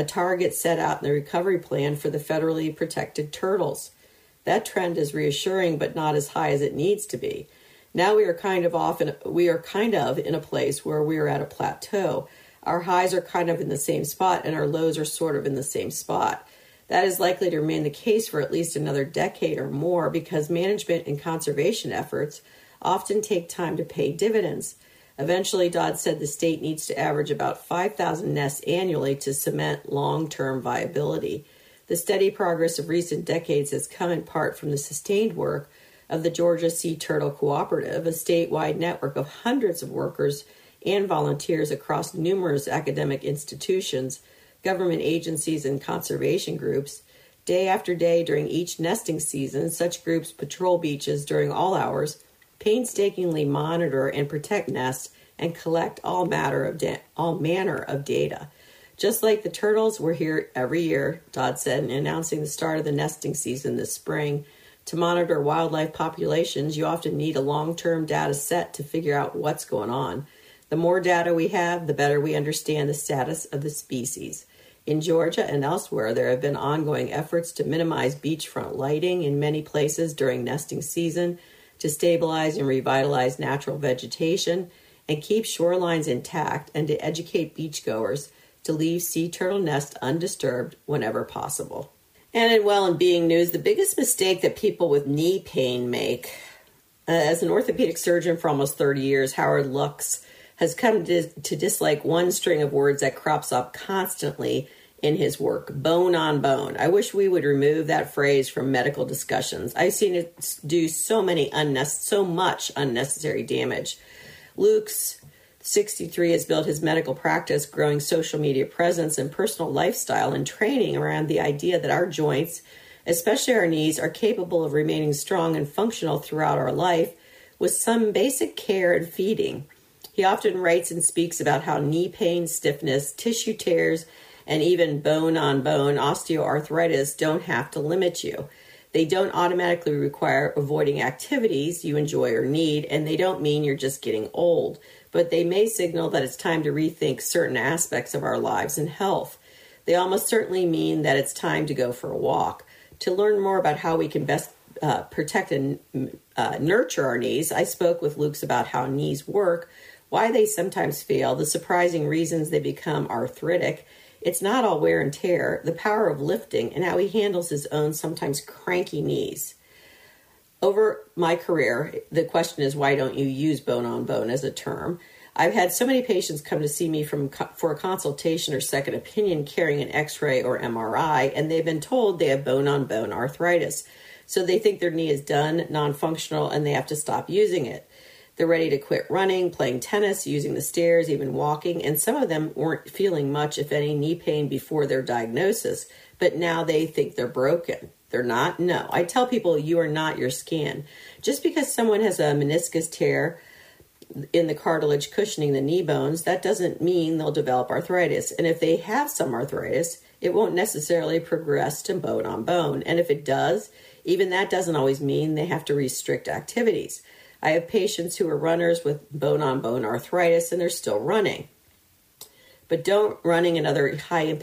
a target set out in the recovery plan for the federally protected turtles. That trend is reassuring, but not as high as it needs to be. Now we are kind of in a place where we are at a plateau. Our highs are kind of in the same spot, and our lows are sort of in the same spot. That is likely to remain the case for at least another decade or more because management and conservation efforts often take time to pay dividends. Eventually, Dodd said the state needs to average about 5,000 nests annually to cement long-term viability. The steady progress of recent decades has come in part from the sustained work of the Georgia Sea Turtle Cooperative, a statewide network of hundreds of workers and volunteers across numerous academic institutions, government agencies, and conservation groups. Day after day during each nesting season, such groups patrol beaches during all hours, painstakingly monitor and protect nests, and collect all manner of data. Just like the turtles, we're here every year, Dodd said, in announcing the start of the nesting season this spring. To monitor wildlife populations, you often need a long-term data set to figure out what's going on. The more data we have, the better we understand the status of the species. In Georgia and elsewhere, there have been ongoing efforts to minimize beachfront lighting in many places during nesting season, to stabilize and revitalize natural vegetation, and keep shorelines intact, and to educate beachgoers to leave sea turtle nests undisturbed whenever possible. And in well-being news, the biggest mistake that people with knee pain make. As an orthopedic surgeon for almost 30 years, Howard Lux has come to dislike one string of words that crops up constantly in his work: bone on bone. I wish we would remove that phrase from medical discussions. I've seen it do so much unnecessary damage. Lux, 63, has built his medical practice, growing social media presence and personal lifestyle and training around the idea that our joints, especially our knees, are capable of remaining strong and functional throughout our life with some basic care and feeding. He often writes and speaks about how knee pain, stiffness, tissue tears, and even bone-on-bone osteoarthritis don't have to limit you. They don't automatically require avoiding activities you enjoy or need, and they don't mean you're just getting old, but they may signal that it's time to rethink certain aspects of our lives and health. They almost certainly mean that it's time to go for a walk. To learn more about how we can best protect and nurture our knees, I spoke with Lux about how knees work, why they sometimes fail, the surprising reasons they become arthritic. It's not all wear and tear, the power of lifting, and how he handles his own sometimes cranky knees. Over my career, the question is, why don't you use bone on bone as a term? I've had so many patients come to see me for a consultation or second opinion carrying an X-ray or MRI, and they've been told they have bone on bone arthritis. So they think their knee is done, non-functional, and they have to stop using it. They're ready to quit running, playing tennis, using the stairs, even walking, and some of them weren't feeling much, if any, knee pain before their diagnosis, but now they think they're broken. They're not? No. I tell people you are not your skin. Just because someone has a meniscus tear in the cartilage cushioning the knee bones, that doesn't mean they'll develop arthritis. And if they have some arthritis, it won't necessarily progress to bone on bone. And if it does, even that doesn't always mean they have to restrict activities. I have patients who are runners with bone on bone arthritis and they're still running. But don't running and other high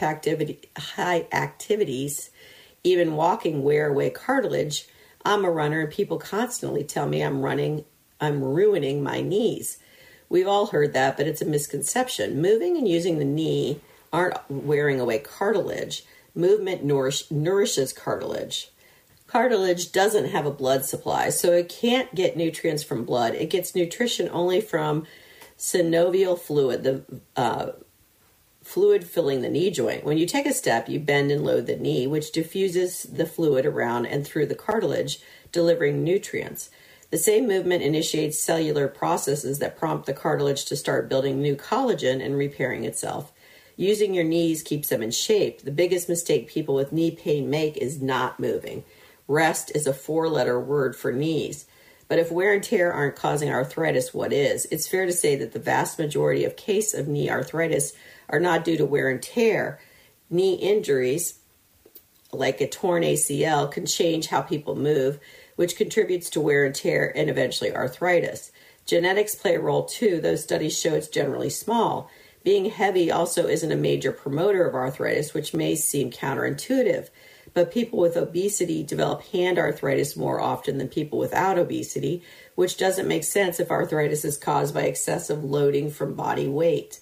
activities, even walking, wear away cartilage. I'm a runner and people constantly tell me I'm ruining my knees. We've all heard that, but it's a misconception. Moving and using the knee aren't wearing away cartilage. Movement nourishes cartilage. Cartilage doesn't have a blood supply, so it can't get nutrients from blood. It gets nutrition only from synovial fluid, the fluid filling the knee joint. When you take a step, you bend and load the knee, which diffuses the fluid around and through the cartilage, delivering nutrients. The same movement initiates cellular processes that prompt the cartilage to start building new collagen and repairing itself. Using your knees keeps them in shape. The biggest mistake people with knee pain make is not moving. Rest is a 4-letter word for knees. But if wear and tear aren't causing arthritis, what is? It's fair to say that the vast majority of cases of knee arthritis are not due to wear and tear. Knee injuries, like a torn ACL, can change how people move, which contributes to wear and tear and eventually arthritis. Genetics play a role too, though studies show it's generally small. Being heavy also isn't a major promoter of arthritis, which may seem counterintuitive. But people with obesity develop hand arthritis more often than people without obesity, which doesn't make sense if arthritis is caused by excessive loading from body weight.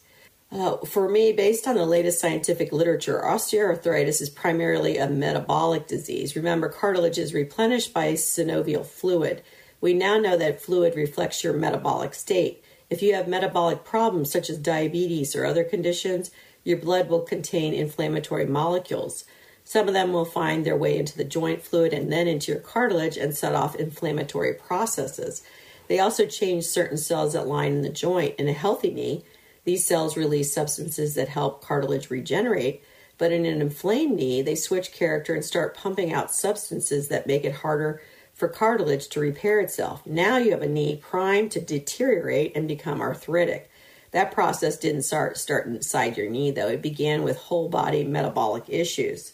For me, based on the latest scientific literature, osteoarthritis is primarily a metabolic disease. Remember, cartilage is replenished by synovial fluid. We now know that fluid reflects your metabolic state. If you have metabolic problems such as diabetes or other conditions, your blood will contain inflammatory molecules. Some of them will find their way into the joint fluid and then into your cartilage and set off inflammatory processes. They also change certain cells that line in the joint. In a healthy knee, these cells release substances that help cartilage regenerate, but in an inflamed knee, they switch character and start pumping out substances that make it harder for cartilage to repair itself. Now you have a knee primed to deteriorate and become arthritic. That process didn't start inside your knee, though. It began with whole body metabolic issues.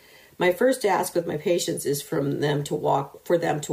My first ask with my patients is for them to walk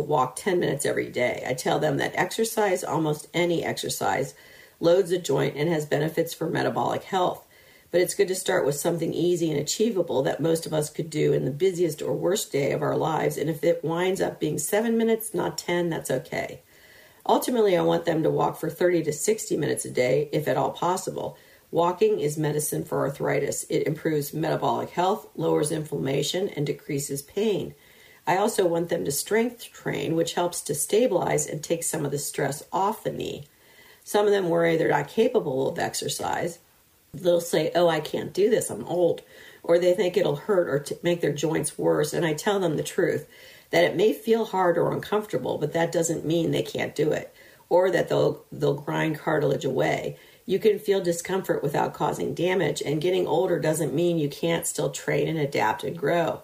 10 minutes every day. I tell them that exercise, almost any exercise, loads a joint and has benefits for metabolic health. But it's good to start with something easy and achievable that most of us could do in the busiest or worst day of our lives. And if it winds up being 7 minutes, not 10, that's okay. Ultimately, I want them to walk for 30 to 60 minutes a day, if at all possible. Walking is medicine for arthritis. It improves metabolic health, lowers inflammation, and decreases pain. I also want them to strength train, which helps to stabilize and take some of the stress off the knee. Some of them worry they're not capable of exercise. They'll say, oh, I can't do this, I'm old. Or they think it'll hurt or make their joints worse. And I tell them the truth, that it may feel hard or uncomfortable, but that doesn't mean they can't do it, or that they'll grind cartilage away. You can feel discomfort without causing damage, and getting older doesn't mean you can't still train and adapt and grow.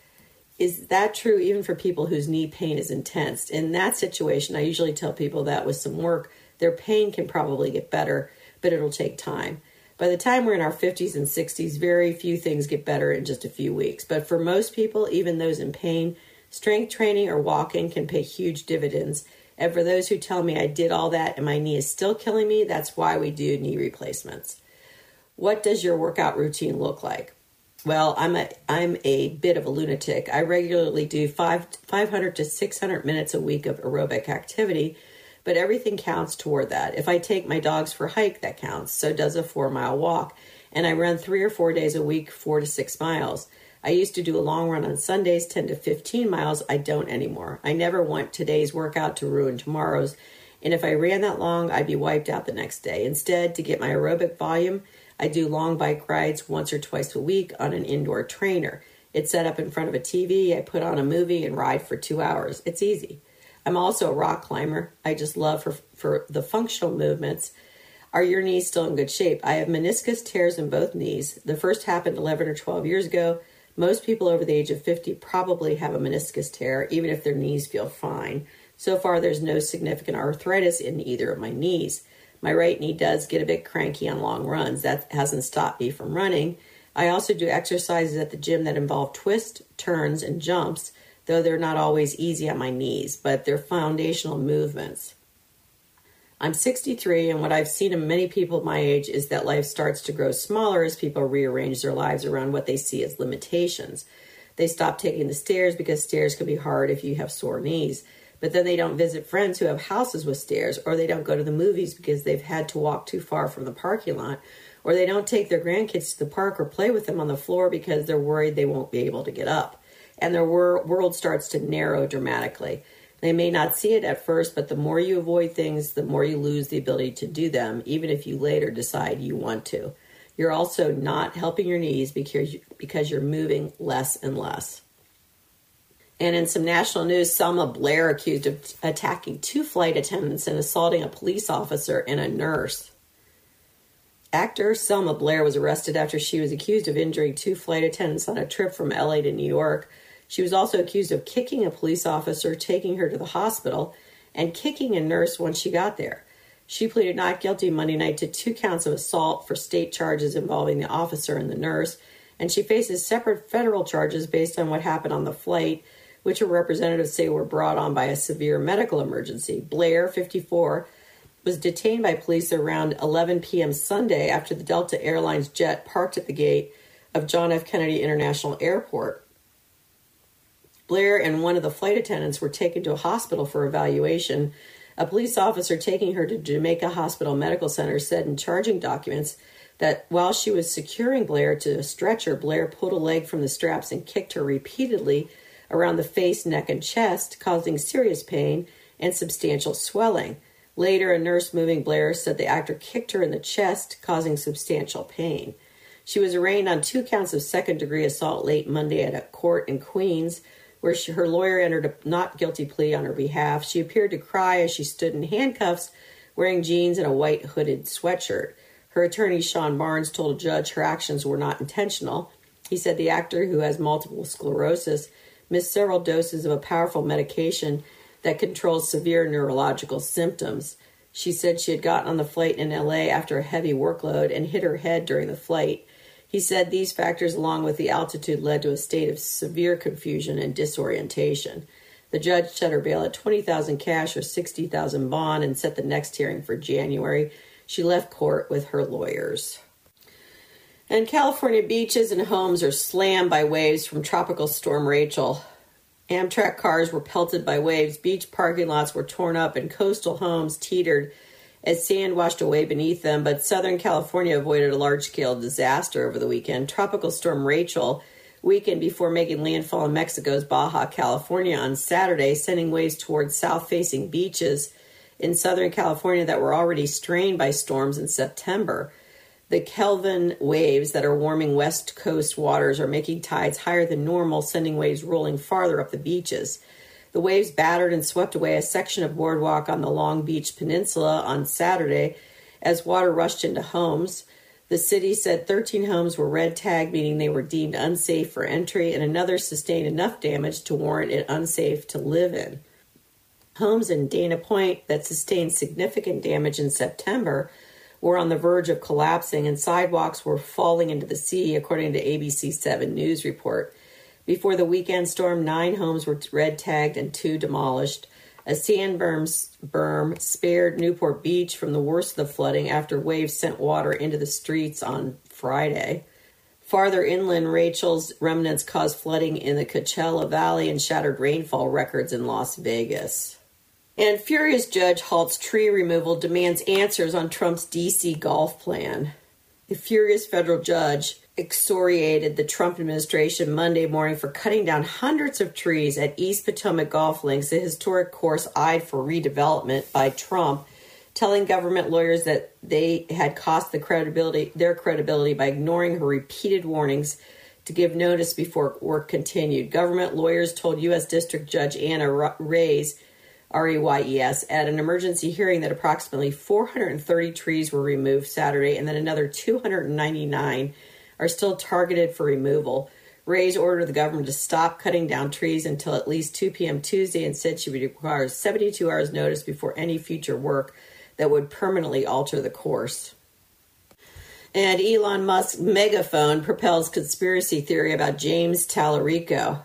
Is that true even for people whose knee pain is intense? In that situation, I usually tell people that with some work, their pain can probably get better, but it'll take time. By the time we're in our 50s and 60s, very few things get better in just a few weeks. But for most people, even those in pain, strength training or walking can pay huge dividends. And for those who tell me I did all that and my knee is still killing me, that's why we do knee replacements. What does your workout routine look like? Well, I'm a bit of a lunatic. I regularly do 500 to 600 minutes a week of aerobic activity, but everything counts toward that. If I take my dogs for a hike, that counts. So does a 4-mile walk. And I run 3 or 4 days a week, 4 to 6 miles. I used to do a long run on Sundays, 10 to 15 miles. I don't anymore. I never want today's workout to ruin tomorrow's. And if I ran that long, I'd be wiped out the next day. Instead, to get my aerobic volume, I do long bike rides once or twice a week on an indoor trainer. It's set up in front of a TV. I put on a movie and ride for 2 hours. It's easy. I'm also a rock climber. I just love for the functional movements. Are your knees still in good shape? I have meniscus tears in both knees. The first happened 11 or 12 years ago. Most people over the age of 50 probably have a meniscus tear, even if their knees feel fine. So far, there's no significant arthritis in either of my knees. My right knee does get a bit cranky on long runs. That hasn't stopped me from running. I also do exercises at the gym that involve twists, turns, and jumps, though they're not always easy on my knees, but they're foundational movements. I'm 63, and what I've seen in many people my age is that life starts to grow smaller as people rearrange their lives around what they see as limitations. They stop taking the stairs because stairs can be hard if you have sore knees, but then they don't visit friends who have houses with stairs, or they don't go to the movies because they've had to walk too far from the parking lot, or they don't take their grandkids to the park or play with them on the floor because they're worried they won't be able to get up. And their world starts to narrow dramatically. They may not see it at first, but the more you avoid things, the more you lose the ability to do them, even if you later decide you want to. You're also not helping your knees because you're moving less and less. And in some national news, Selma Blair accused of attacking 2 flight attendants and assaulting a police officer and a nurse. Actor Selma Blair was arrested after she was accused of injuring 2 flight attendants on a trip from LA to New York. She was also accused of kicking a police officer, taking her to the hospital, and kicking a nurse once she got there. She pleaded not guilty Monday night to 2 counts of assault for state charges involving the officer and the nurse, and she faces separate federal charges based on what happened on the flight, which her representatives say were brought on by a severe medical emergency. Blair, 54, was detained by police around 11 p.m. Sunday after the Delta Airlines jet parked at the gate of John F. Kennedy International Airport. Blair and one of the flight attendants were taken to a hospital for evaluation. A police officer taking her to Jamaica Hospital Medical Center said in charging documents that while she was securing Blair to a stretcher, Blair pulled a leg from the straps and kicked her repeatedly around the face, neck, and chest, causing serious pain and substantial swelling. Later, a nurse moving Blair said the actor kicked her in the chest, causing substantial pain. She was arraigned on 2 counts of second-degree assault late Monday at a court in Queens, where her lawyer entered a not guilty plea on her behalf. She appeared to cry as she stood in handcuffs, wearing jeans and a white hooded sweatshirt. Her attorney, Sean Barnes, told a judge her actions were not intentional. He said the actor, who has multiple sclerosis, missed several doses of a powerful medication that controls severe neurological symptoms. She said she had gotten on the flight in LA after a heavy workload and hit her head during the flight. He said these factors, along with the altitude, led to a state of severe confusion and disorientation. The judge set her bail at $20,000 cash or $60,000 bond and set the next hearing for January. She left court with her lawyers. And California beaches and homes are slammed by waves from Tropical Storm Rachel. Amtrak cars were pelted by waves, beach parking lots were torn up, and coastal homes teetered as sand washed away beneath them, but Southern California avoided a large-scale disaster over the weekend. Tropical Storm Rachel weakened before making landfall in Mexico's Baja California on Saturday, sending waves towards south-facing beaches in Southern California that were already strained by storms in September. The Kelvin waves that are warming West Coast waters are making tides higher than normal, sending waves rolling farther up the beaches. The waves battered and swept away a section of boardwalk on the Long Beach Peninsula on Saturday as water rushed into homes. The city said 13 homes were red tagged, meaning they were deemed unsafe for entry, and another sustained enough damage to warrant it unsafe to live in. Homes in Dana Point that sustained significant damage in September were on the verge of collapsing, and sidewalks were falling into the sea, according to ABC 7 News report. Before the weekend storm, 9 homes were red-tagged and 2 demolished. A sand berm spared Newport Beach from the worst of the flooding after waves sent water into the streets on Friday. Farther inland, Rachel's remnants caused flooding in the Coachella Valley and shattered rainfall records in Las Vegas. And furious judge halts tree removal, demands answers on Trump's D.C. golf plan. A furious federal judge excoriated the Trump administration Monday morning for cutting down hundreds of trees at East Potomac Golf Links, a historic course eyed for redevelopment by Trump, telling government lawyers that they had cost their credibility by ignoring her repeated warnings to give notice before work continued. Government lawyers told U.S. District Judge Anna Reyes, R-E-Y-E-S, at an emergency hearing that approximately 430 trees were removed Saturday and that another 299 are still targeted for removal. Reyes ordered the government to stop cutting down trees until at least 2 p.m. Tuesday and said she would require 72 hours notice before any future work that would permanently alter the course. And Elon Musk's megaphone propels conspiracy theory about James Tallarico.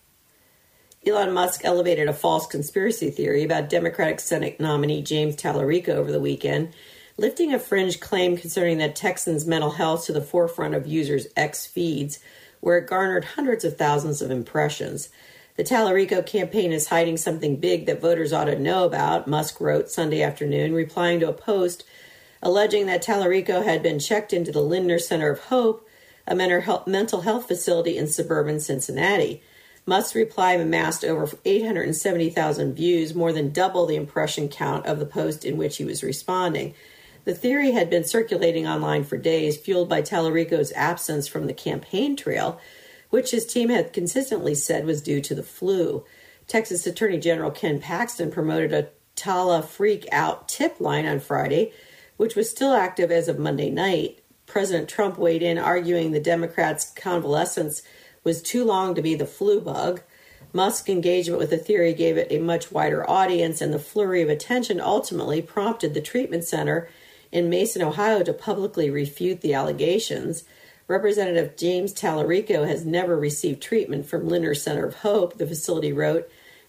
Elon Musk elevated a false conspiracy theory about Democratic Senate nominee James Tallarico over the weekend, lifting a fringe claim concerning that Texans' mental health to the forefront of users' X feeds, where it garnered hundreds of thousands of impressions. The Tallarico campaign is hiding something big that voters ought to know about, Musk wrote Sunday afternoon, replying to a post alleging that Tallarico had been checked into the Lindner Center of Hope, a mental health facility in suburban Cincinnati. Musk's reply amassed over 870,000 views, more than double the impression count of the post in which he was responding. The theory had been circulating online for days, fueled by Tallarico's absence from the campaign trail, which his team had consistently said was due to the flu. Texas Attorney General Ken Paxton promoted a Talla Freak Out tip line on Friday, which was still active as of Monday night. President Trump weighed in, arguing the Democrats' convalescence was too long to be the flu bug. Musk's engagement with the theory gave it a much wider audience, and the flurry of attention ultimately prompted the treatment center in Mason, Ohio, to publicly refute the allegations. Representative James Tallarico has never received treatment from Lindner Center of Hope, the facility wrote.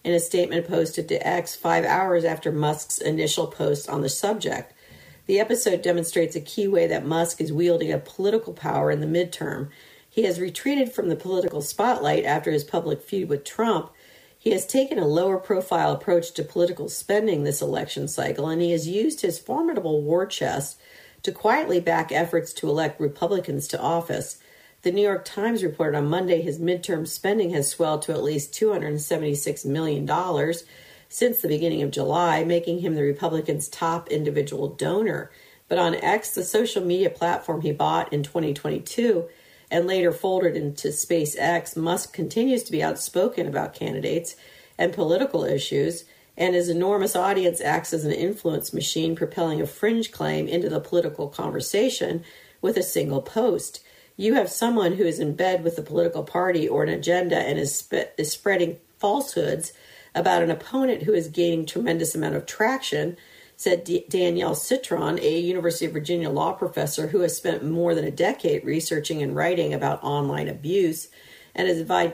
in a statement posted to X 5 hours after Musk's initial post on the subject. The episode demonstrates a key way that Musk is wielding a political power in the midterm. He has retreated from the political spotlight after his public feud with Trump. He has taken a lower-profile approach to political spending this election cycle, and he has used his formidable war chest to quietly back efforts to elect Republicans to office. The New York Times reported on Monday his midterm spending has swelled to at least $276 million since the beginning of July, making him the Republicans' top individual donor. But on X, the social media platform he bought in 2022 and later folded into SpaceX, Musk continues to be outspoken about candidates and political issues, and his enormous audience acts as an influence machine, propelling a fringe claim into the political conversation with a single post. You have someone who is in bed with the political party or an agenda and is spreading falsehoods about an opponent who is gaining tremendous amount of traction, said Danielle Citron, a University of Virginia law professor who has spent more than a decade researching and writing about online abuse and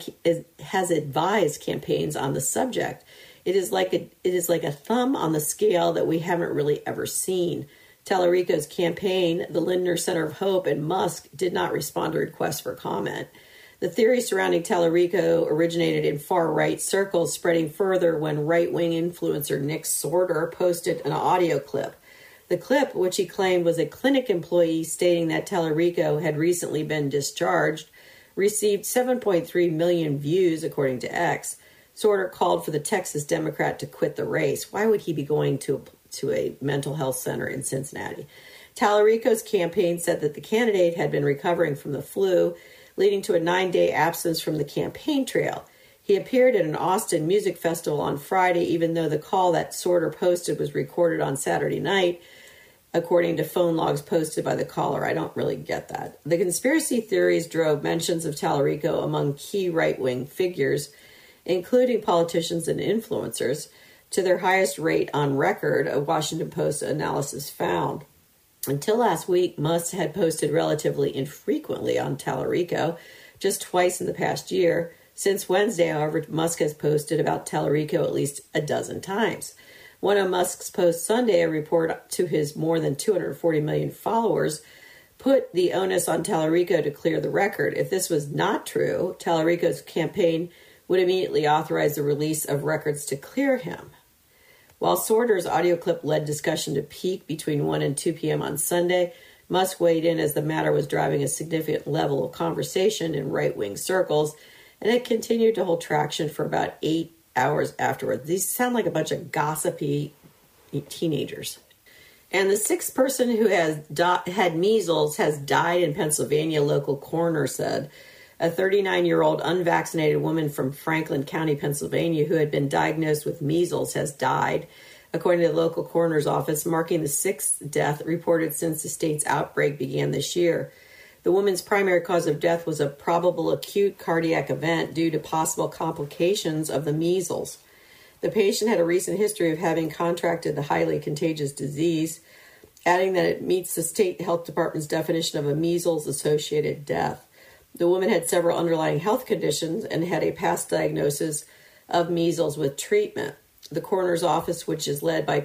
has advised campaigns on the subject. It is like a thumb on the scale that we haven't really ever seen. Tallarico's campaign, the Lindner Center of Hope, and Musk did not respond to requests for comment. The theory surrounding Tallarico originated in far-right circles, spreading further when right-wing influencer Nick Sorter posted an audio clip. The clip, which he claimed was a clinic employee stating that Tallarico had recently been discharged, received 7.3 million views, according to X. Sorter called for the Texas Democrat to quit the race. Why would he be going to a mental health center in Cincinnati? Tallarico's campaign said that the candidate had been recovering from the flu, leading to a 9-day absence from the campaign trail. He appeared at an Austin music festival on Friday, even though the call that Sorter posted was recorded on Saturday night, according to phone logs posted by the caller. I don't really get that. The conspiracy theories drove mentions of Tallarico among key right-wing figures, including politicians and influencers, to their highest rate on record, a Washington Post analysis found. Until last week, Musk had posted relatively infrequently on Tallarico, just twice in the past year. Since Wednesday, however, Musk has posted about Tallarico at least a dozen times. One of Musk's posts Sunday, a report to his more than 240 million followers, put the onus on Tallarico to clear the record. If this was not true, Tallarico's campaign would immediately authorize the release of records to clear him. While Sorter's audio clip led discussion to peak between 1 and 2 p.m. on Sunday, Musk weighed in as the matter was driving a significant level of conversation in right-wing circles, and it continued to hold traction for about 8 hours afterward. These sound like a bunch of gossipy teenagers. And the sixth person who has had measles has died in Pennsylvania, local coroner said. A 39-year-old unvaccinated woman from Franklin County, Pennsylvania, who had been diagnosed with measles has died, according to the local coroner's office, marking the sixth death reported since the state's outbreak began this year. The woman's primary cause of death was a probable acute cardiac event due to possible complications of the measles. The patient had a recent history of having contracted the highly contagious disease, adding that it meets the state health department's definition of a measles-associated death. The woman had several underlying health conditions and had a past diagnosis of measles with treatment. The coroner's office, which is led by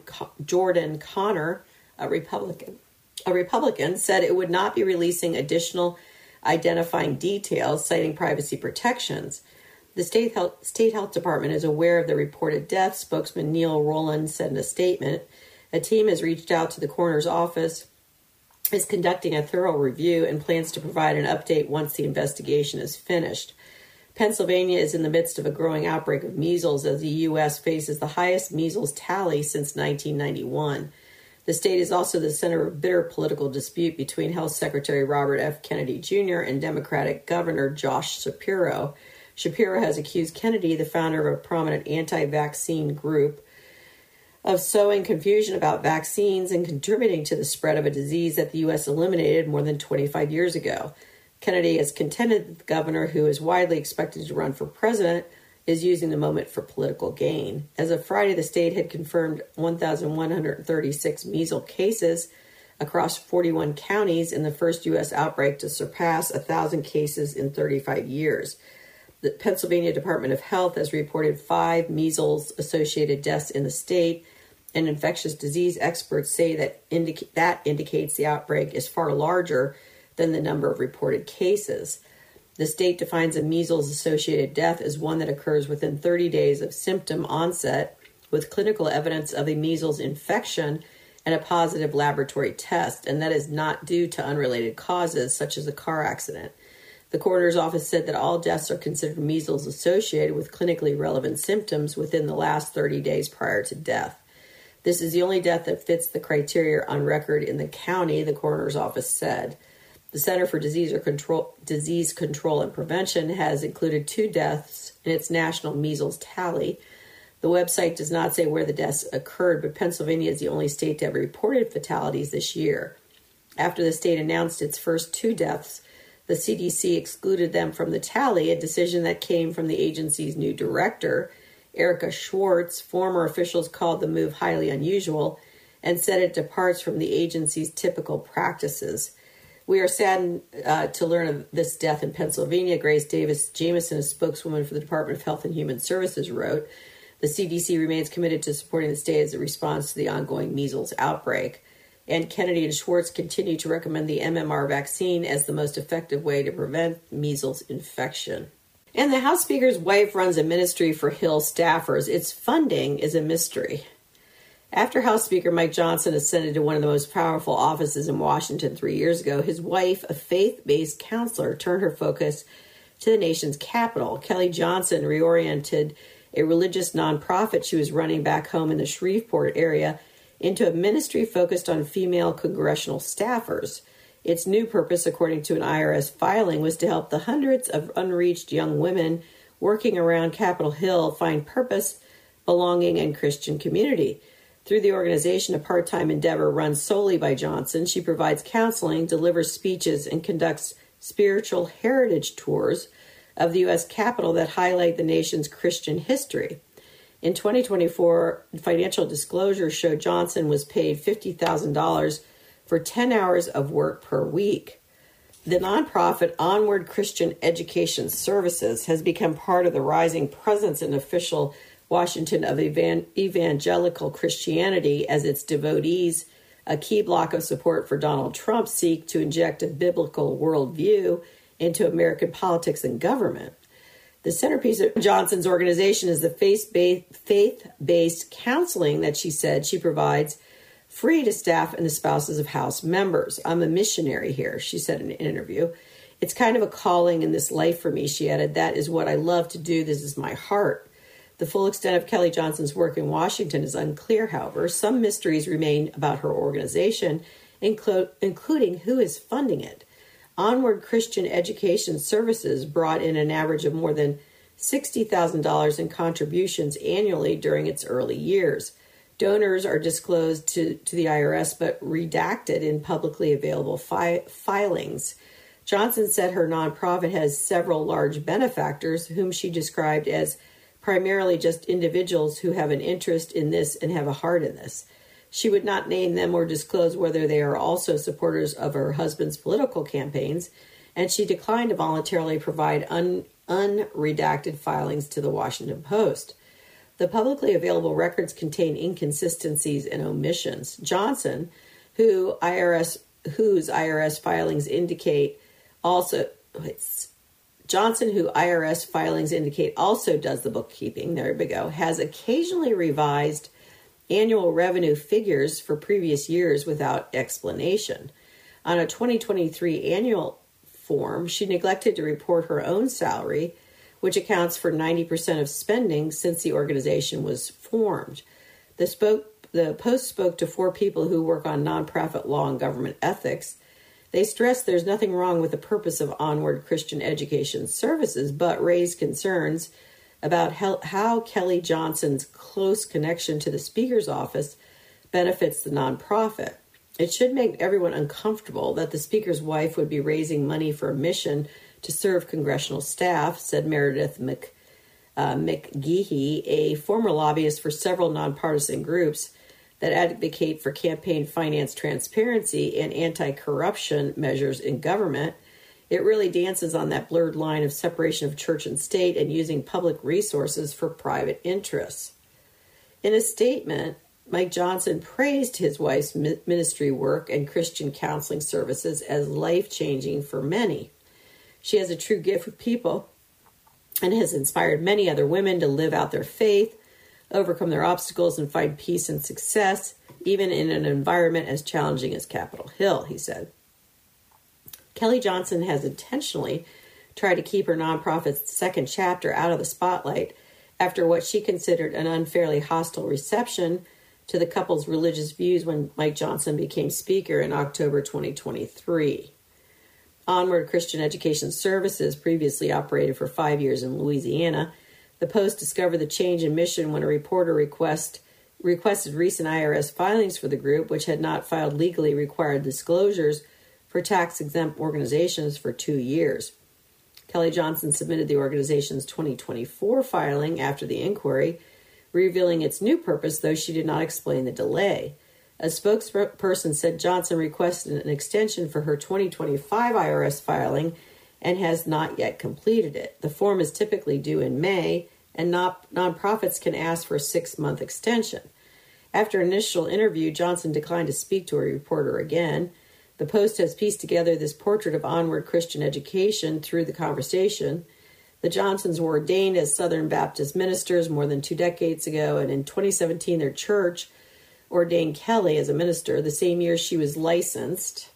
Jordan Connor, a Republican, said it would not be releasing additional identifying details, citing privacy protections. The state health department is aware of the reported death, spokesman Neil Rowland said in a statement. A team has reached out to the coroner's office, is conducting a thorough review, and plans to provide an update once the investigation is finished. Pennsylvania is in the midst of a growing outbreak of measles as the U.S. faces the highest measles tally since 1991. The state is also the center of bitter political dispute between Health Secretary Robert F. Kennedy Jr. and Democratic Governor Josh Shapiro. Shapiro has accused Kennedy, the founder of a prominent anti-vaccine group, of sowing confusion about vaccines and contributing to the spread of a disease that the U.S. eliminated more than 25 years ago. Kennedy has contended that the governor, who is widely expected to run for president, is using the moment for political gain. As of Friday, the state had confirmed 1,136 measles cases across 41 counties in the first U.S. outbreak to surpass 1,000 cases in 35 years. The Pennsylvania Department of Health has reported 5 measles-associated deaths in the state, and infectious disease experts say that indicates the outbreak is far larger than the number of reported cases. The state defines a measles-associated death as one that occurs within 30 days of symptom onset with clinical evidence of a measles infection and a positive laboratory test, and that is not due to unrelated causes such as a car accident. The coroner's office said that all deaths are considered measles associated with clinically relevant symptoms within the last 30 days prior to death. This is the only death that fits the criteria on record in the county, the coroner's office said. The Center for Disease Control and Prevention has included 2 deaths in its national measles tally. The website does not say where the deaths occurred, but Pennsylvania is the only state to have reported fatalities this year. After the state announced its first 2 deaths, the CDC excluded them from the tally, a decision that came from the agency's new director, Erica Schwartz. Former officials called the move highly unusual and said it departs from the agency's typical practices. We are saddened to learn of this death in Pennsylvania, Grace Davis Jameson, a spokeswoman for the Department of Health and Human Services, wrote. The CDC remains committed to supporting the state as it responds to the ongoing measles outbreak. And Kennedy and Schwartz continue to recommend the MMR vaccine as the most effective way to prevent measles infection. And the House Speaker's wife runs a ministry for Hill staffers. Its funding is a mystery. After House Speaker Mike Johnson ascended to one of the most powerful offices in Washington 3 years ago, his wife, a faith-based counselor, turned her focus to the nation's capital. Kelly Johnson reoriented a religious nonprofit she was running back home in the Shreveport area into a ministry focused on female congressional staffers. Its new purpose, according to an IRS filing, was to help the hundreds of unreached young women working around Capitol Hill find purpose, belonging, and Christian community. Through the organization, a part-time endeavor run solely by Johnson, she provides counseling, delivers speeches, and conducts spiritual heritage tours of the U.S. Capitol that highlight the nation's Christian history. In 2024, financial disclosures show Johnson was paid $50,000 for 10 hours of work per week. The nonprofit Onward Christian Education Services has become part of the rising presence in official Washington of evangelical Christianity as its devotees, a key block of support for Donald Trump, seek to inject a biblical worldview into American politics and government. The centerpiece of Johnson's organization is the faith-based counseling that she said she provides free to staff and the spouses of House members. I'm a missionary here, she said in an interview. It's kind of a calling in this life for me, she added. That is what I love to do. This is my heart. The full extent of Kelly Johnson's work in Washington is unclear, however. Some mysteries remain about her organization, including who is funding it. Onward Christian Education Services brought in an average of more than $60,000 in contributions annually during its early years. Donors are disclosed to the IRS but redacted in publicly available filings. Johnson said her nonprofit has several large benefactors whom she described as primarily just individuals who have an interest in this and have a heart in this. She would not name them or disclose whether they are also supporters of her husband's political campaigns, and she declined to voluntarily provide unredacted filings to the Washington Post. The publicly available records contain inconsistencies and omissions. Johnson, whose IRS filings indicate also does the bookkeeping, there we go, has occasionally revised annual revenue figures for previous years without explanation. On a 2023 annual form, she neglected to report her own salary, which accounts for 90% of spending since the organization was formed. The Post spoke to 4 people who work on nonprofit law and government ethics. They stressed there's nothing wrong with the purpose of Onward Christian Education Services, but raised concerns about how Kelly Johnson's close connection to the Speaker's office benefits the nonprofit. It should make everyone uncomfortable that the Speaker's wife would be raising money for a mission to serve congressional staff, said Meredith McGehee, a former lobbyist for several nonpartisan groups that advocate for campaign finance transparency and anti-corruption measures in government. It really dances on that blurred line of separation of church and state and using public resources for private interests. In a statement, Mike Johnson praised his wife's ministry work and Christian counseling services as life-changing for many. She has a true gift with people and has inspired many other women to live out their faith, overcome their obstacles, and find peace and success, even in an environment as challenging as Capitol Hill, he said. Kelly Johnson has intentionally tried to keep her nonprofit's second chapter out of the spotlight after what she considered an unfairly hostile reception to the couple's religious views when Mike Johnson became speaker in October 2023. Onward Christian Education Services previously operated for 5 years in Louisiana. The Post discovered the change in mission when a reporter requested recent IRS filings for the group, which had not filed legally required disclosures for tax-exempt organizations for 2 years. Kelly Johnson submitted the organization's 2024 filing after the inquiry, revealing its new purpose, though she did not explain the delay. A spokesperson said Johnson requested an extension for her 2025 IRS filing and has not yet completed it. The form is typically due in May, and nonprofits can ask for a 6-month extension. After an initial interview, Johnson declined to speak to a reporter again. The Post has pieced together this portrait of onward Christian education through the conversation. The Johnsons were ordained as Southern Baptist ministers more than 2 decades ago, and in 2017 their church ordained Kelly as a minister, the same year she was licensed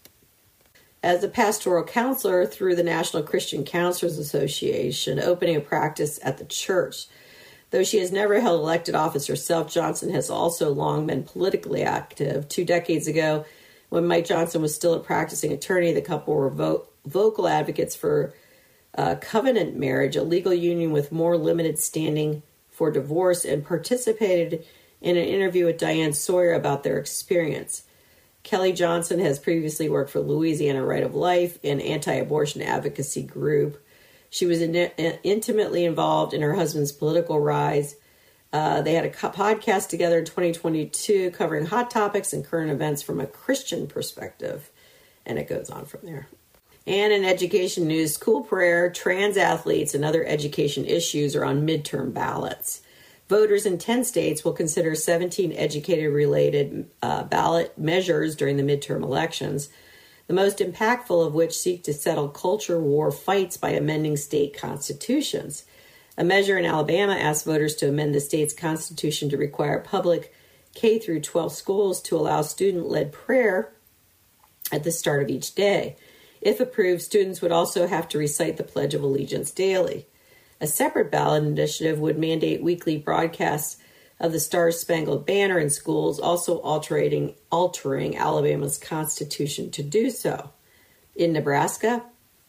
as a pastoral counselor through the National Christian Counselors Association, opening a practice at the church. Though she has never held elected office herself, Johnson has also long been politically active. 2 decades ago, when Mike Johnson was still a practicing attorney, the couple were vocal advocates for covenant marriage, a legal union with more limited standing for divorce, and participated in an interview with Diane Sawyer about their experience. Kelly Johnson has previously worked for Louisiana Right of Life, an anti-abortion advocacy group. She was intimately involved in her husband's political rise. They had a podcast together in 2022 covering hot topics and current events from a Christian perspective. And it goes on from there. And in education news, school prayer, trans athletes, and other education issues are on midterm ballots. Voters in 10 states will consider 17 educator-related ballot measures during the midterm elections, the most impactful of which seek to settle culture war fights by amending state constitutions. A measure in Alabama asks voters to amend the state's constitution to require public K-12 schools to allow student-led prayer at the start of each day. If approved, students would also have to recite the Pledge of Allegiance daily. A separate ballot initiative would mandate weekly broadcasts of the Star-Spangled Banner in schools, also altering Alabama's constitution to do so. In Nebraska,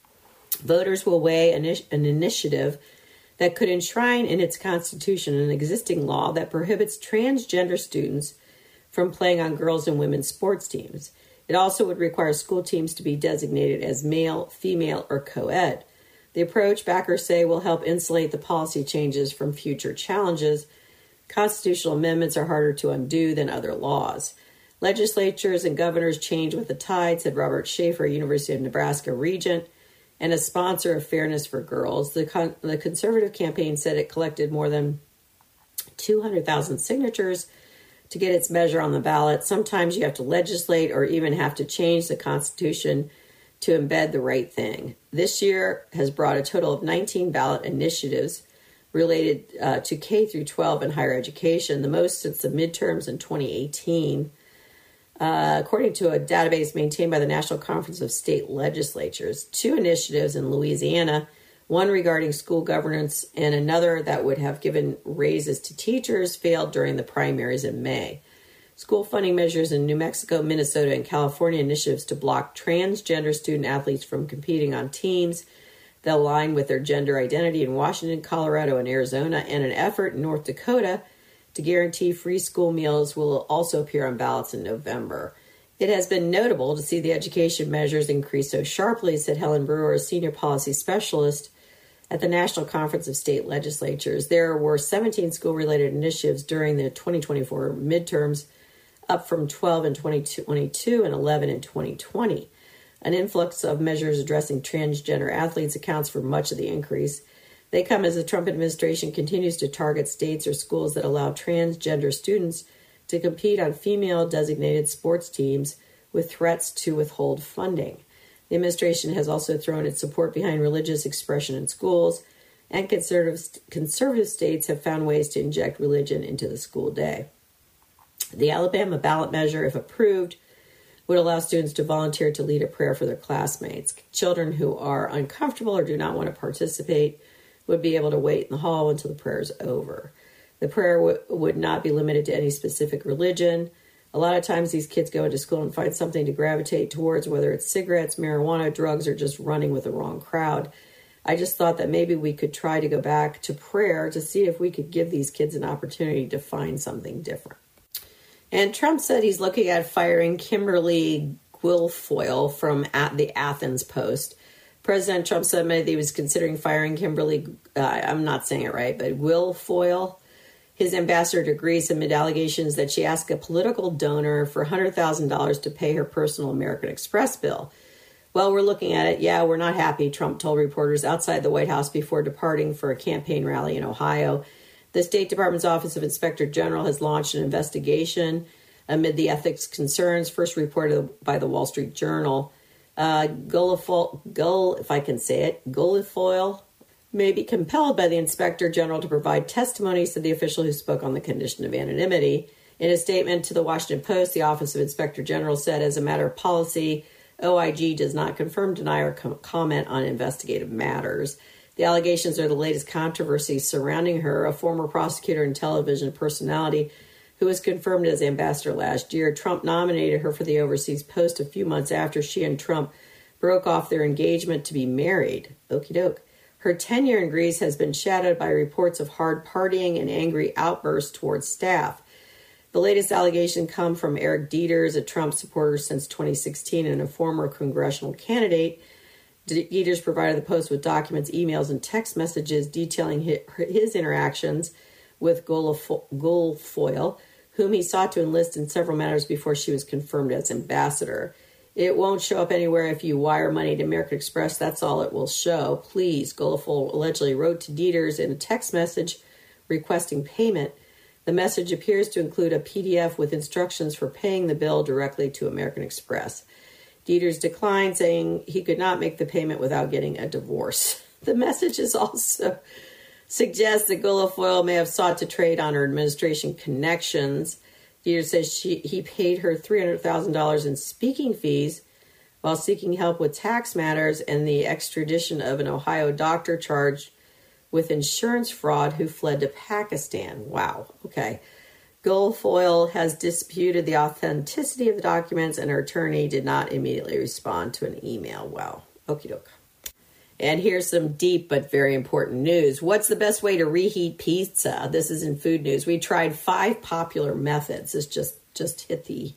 voters will weigh an initiative that could enshrine in its constitution an existing law that prohibits transgender students from playing on girls' and women's sports teams. It also would require school teams to be designated as male, female, or co-ed. The approach, backers say, will help insulate the policy changes from future challenges. Constitutional amendments are harder to undo than other laws. Legislatures and governors change with the tide, said Robert Schaefer, University of Nebraska regent, and a sponsor of Fairness for Girls. The conservative campaign said it collected more than 200,000 signatures to get its measure on the ballot. Sometimes you have to legislate or even have to change the Constitution to embed the right thing. This year has brought a total of 19 ballot initiatives related to K-12 and higher education, the most since the midterms in 2018. According to a database maintained by the National Conference of State Legislatures, 2 initiatives in Louisiana, one regarding school governance and another that would have given raises to teachers, failed during the primaries in May. School funding measures in New Mexico, Minnesota, and California initiatives to block transgender student athletes from competing on teams that align with their gender identity in Washington, Colorado, and Arizona, and an effort in North Dakota to guarantee free school meals will also appear on ballots in November. It has been notable to see the education measures increase so sharply, said Helen Brewer, a senior policy specialist at the National Conference of State Legislatures. There were 17 school-related initiatives during the 2024 midterms, up from 12 in 2022 and 11 in 2020. An influx of measures addressing transgender athletes accounts for much of the increase. They come as the Trump administration continues to target states or schools that allow transgender students to compete on female-designated sports teams with threats to withhold funding. The administration has also thrown its support behind religious expression in schools, and conservative states have found ways to inject religion into the school day. The Alabama ballot measure, if approved, would allow students to volunteer to lead a prayer for their classmates. Children who are uncomfortable or do not want to participate would be able to wait in the hall until the prayer is over. The prayer would not be limited to any specific religion. A lot of times these kids go into school and find something to gravitate towards, whether it's cigarettes, marijuana, drugs, or just running with the wrong crowd. I just thought that maybe we could try to go back to prayer to see if we could give these kids an opportunity to find something different. And Trump said he's looking at firing Kimberly Guilfoyle from the Athens Post. President Trump said that he was considering firing Kimberly, I'm not saying it right, but Guilfoyle, his ambassador to Greece, amid allegations that she asked a political donor for $100,000 to pay her personal American Express bill. Well, we're looking at it. Yeah, we're not happy, Trump told reporters outside the White House before departing for a campaign rally in Ohio. The State Department's Office of Inspector General has launched an investigation amid the ethics concerns, first reported by the Wall Street Journal. Guilfoyle may be compelled by the Inspector General to provide testimony, said the official who spoke on the condition of anonymity. In a statement to the Washington Post, the Office of Inspector General said, as a matter of policy, OIG does not confirm, deny, or comment on investigative matters. The allegations are the latest controversy surrounding her, a former prosecutor and television personality who was confirmed as ambassador last year. Trump nominated her for the overseas post a few months after she and Trump broke off their engagement to be married. Okie doke. Her tenure in Greece has been shadowed by reports of hard partying and angry outbursts towards staff. The latest allegation come from Eric Dieters, a Trump supporter since 2016 and a former congressional candidate. Dieters provided the Post with documents, emails, and text messages detailing his interactions with Guilfoyle, whom he sought to enlist in several matters before she was confirmed as ambassador. It won't show up anywhere if you wire money to American Express. That's all it will show. Please, Guilfoyle allegedly wrote to Dieters in a text message requesting payment. The message appears to include a PDF with instructions for paying the bill directly to American Express. Dieters declined, saying he could not make the payment without getting a divorce. The messages also suggest that Guilfoyle may have sought to trade on her administration connections. Dieters says he paid her $300,000 in speaking fees while seeking help with tax matters and the extradition of an Ohio doctor charged with insurance fraud who fled to Pakistan. Wow. Okay. Guilfoyle has disputed the authenticity of the documents, and her attorney did not immediately respond to an email. Wow. Okie doke. And here's some deep but very important news. What's the best way to reheat pizza? This is in food news. We tried 5 popular methods. This just hit the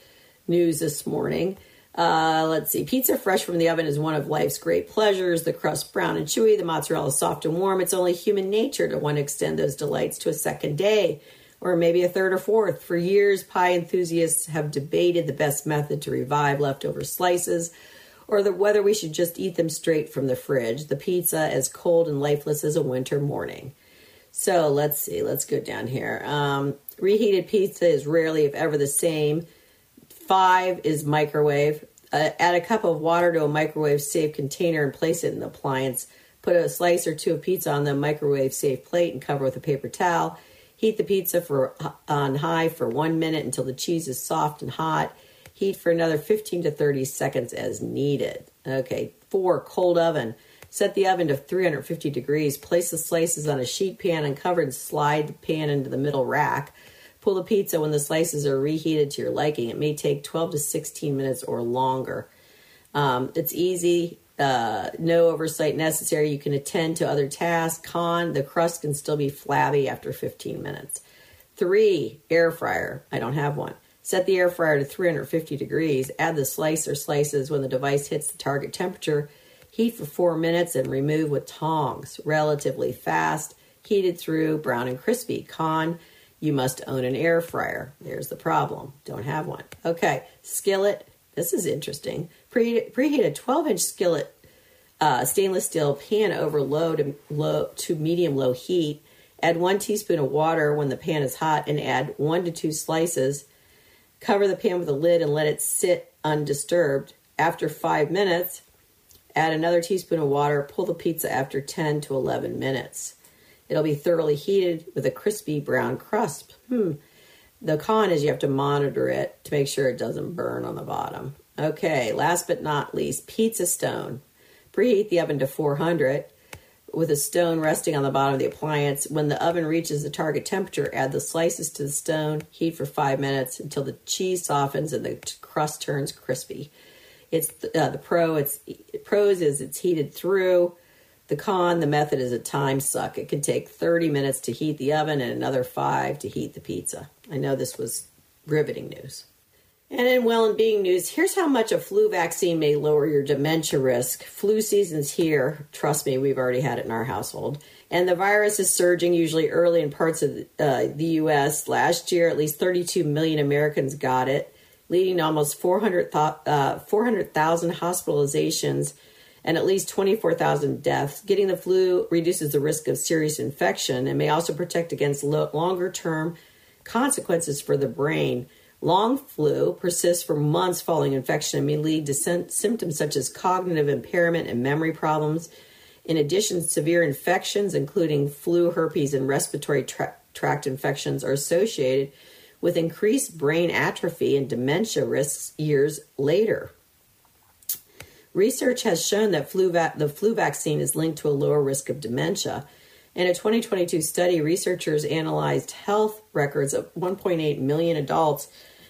news this morning. Let's see. Pizza fresh from the oven is one of life's great pleasures. The crust brown and chewy, the mozzarella soft and warm. It's only human nature to want to extend those delights to a second day, or maybe a third or fourth. For years, pie enthusiasts have debated the best method to revive leftover slices, or whether we should just eat them straight from the fridge. The pizza as cold and lifeless as a winter morning. So let's see. Let's go down here. Reheated pizza is rarely, if ever, the same. 5 is microwave. Add a cup of water to a microwave-safe container and place it in the appliance. Put a slice or 2 of pizza on the microwave-safe plate and cover with a paper towel. Heat the pizza on high for 1 minute until the cheese is soft and hot. Heat for another 15 to 30 seconds as needed. Okay, 4, cold oven. Set the oven to 350 degrees. Place the slices on a sheet pan and cover and slide the pan into the middle rack. Pull the pizza when the slices are reheated to your liking. It may take 12 to 16 minutes or longer. It's easy. No oversight necessary. You can attend to other tasks. Con, the crust can still be flabby after 15 minutes. 3, air fryer. I don't have one. Set the air fryer to 350 degrees. Add the slice or slices when the device hits the target temperature. Heat for 4 minutes and remove with tongs. Relatively fast. Heated through, brown and crispy. Con, you must own an air fryer. There's the problem. Don't have one. Okay, skillet. This is interesting. Preheat a 12-inch skillet, stainless steel pan over low to medium-low heat. Add 1 teaspoon of water when the pan is hot and add 1 to 2 slices. Cover the pan with a lid and let it sit undisturbed. After 5 minutes, add another teaspoon of water. Pull the pizza after 10 to 11 minutes. It'll be thoroughly heated with a crispy brown crust. The con is you have to monitor it to make sure it doesn't burn on the bottom. Okay, last but not least, pizza stone. Preheat the oven to 400 with a stone resting on the bottom of the appliance. When the oven reaches the target temperature, add the slices to the stone. Heat for 5 minutes until the cheese softens and the crust turns crispy. It's the pros is it's heated through. The con, the method is a time suck. It can take 30 minutes to heat the oven and another 5 to heat the pizza. I know this was riveting news. And in well-being news, here's how much a flu vaccine may lower your dementia risk. Flu season's here. Trust me, we've already had it in our household. And the virus is surging usually early in parts of the U.S. Last year, at least 32 million Americans got it, leading to almost 400,000 hospitalizations and at least 24,000 deaths. Getting the flu reduces the risk of serious infection and may also protect against longer-term consequences for the brain. Long flu persists for months following infection and may lead to symptoms such as cognitive impairment and memory problems. In addition, severe infections, including flu, herpes, and respiratory tract infections, are associated with increased brain atrophy and dementia risks years later. Research has shown that the flu vaccine is linked to a lower risk of dementia. In a 2022 study, researchers analyzed health records of 1.8 million adults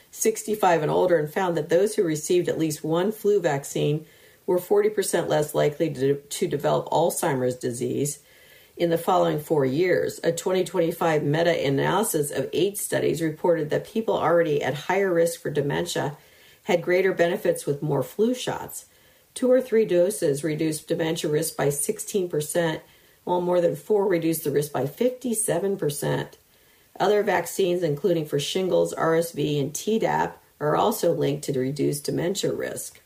65 and older and found that those who received at least one flu vaccine were 40% less likely to develop Alzheimer's disease in the following 4 years. A 2025 meta-analysis of 8 studies reported that people already at higher risk for dementia had greater benefits with more flu shots. 2 or 3 doses reduced dementia risk by 16%, while more than 4 reduced the risk by 57%. Other vaccines, including for shingles, RSV, and Tdap, are also linked to reduced dementia risk.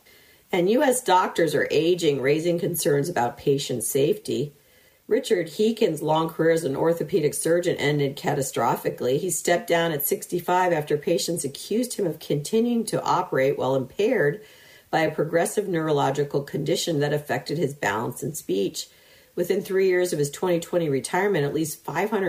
And U.S. doctors are aging, raising concerns about patient safety. Richard Heakin's long career as an orthopedic surgeon ended catastrophically. He stepped down at 65 after patients accused him of continuing to operate while impaired by a progressive neurological condition that affected his balance and speech. Within 3 years of his 2020 retirement, at least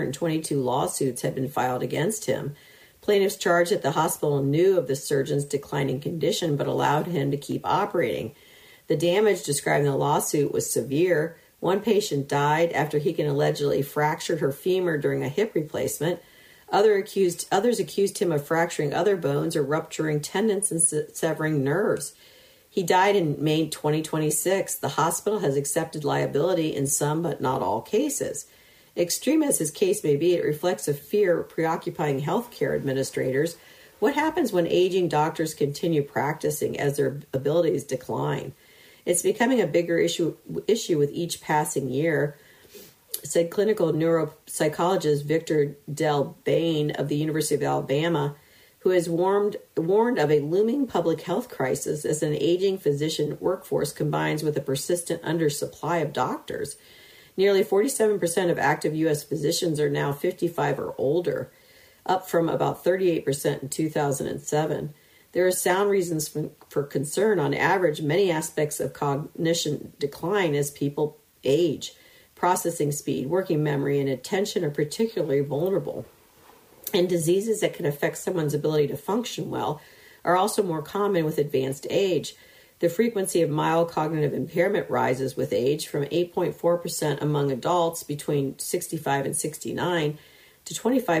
522 lawsuits had been filed against him. Plaintiffs charged that the hospital knew of the surgeon's declining condition but allowed him to keep operating. The damage described in the lawsuit was severe. One patient died after Heakin allegedly fractured her femur during a hip replacement. Others accused him of fracturing other bones or rupturing tendons and severing nerves. He died in May 2026. The hospital has accepted liability in some but not all cases. Extreme as his case may be, it reflects a fear preoccupying healthcare administrators. What happens when aging doctors continue practicing as their abilities decline? It's becoming a bigger issue with each passing year, said clinical neuropsychologist Victor Del Bain of the University of Alabama, who has warned of a looming public health crisis as an aging physician workforce combines with a persistent undersupply of doctors. Nearly 47% of active U.S. physicians are now 55 or older, up from about 38% in 2007. There are sound reasons for concern. On average, many aspects of cognition decline as people age. Processing speed, working memory, and attention are particularly vulnerable. And diseases that can affect someone's ability to function well are also more common with advanced age. The frequency of mild cognitive impairment rises with age from 8.4% among adults between 65 and 69 to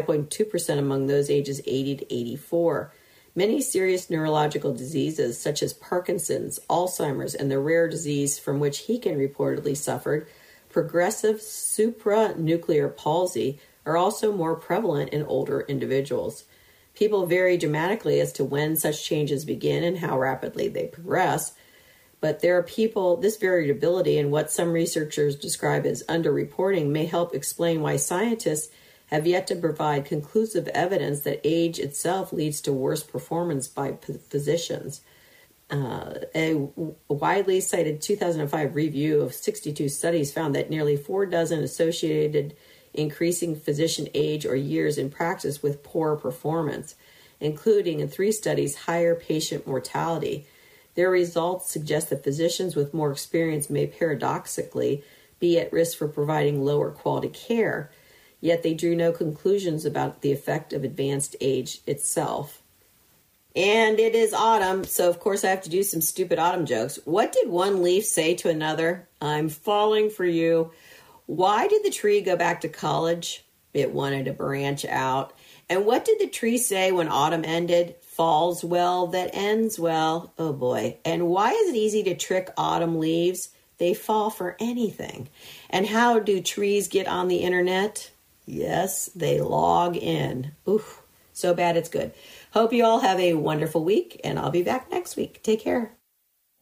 25.2% among those ages 80 to 84. Many serious neurological diseases such as Parkinson's, Alzheimer's, and the rare disease from which Heakin reportedly suffered, progressive supranuclear palsy, are also more prevalent in older individuals. People vary dramatically as to when such changes begin and how rapidly they progress, but there are this variability in what some researchers describe as underreporting may help explain why scientists have yet to provide conclusive evidence that age itself leads to worse performance by physicians. A widely cited 2005 review of 62 studies found that nearly 4 dozen associated increasing physician age or years in practice with poor performance, including in 3 studies higher patient mortality. Their results suggest that physicians with more experience may paradoxically be at risk for providing lower quality care, yet they drew no conclusions about the effect of advanced age itself. And it is autumn, so of course I have to do some stupid autumn jokes. What did one leaf say to another? I'm falling for you. Why did the tree go back to college? It wanted to branch out. And what did the tree say when autumn ended? Falls well that ends well. Oh boy. And why is it easy to trick autumn leaves? They fall for anything. And how do trees get on the internet? Yes, they log in. Oof, so bad it's good. Hope you all have a wonderful week, and I'll be back next week. Take care.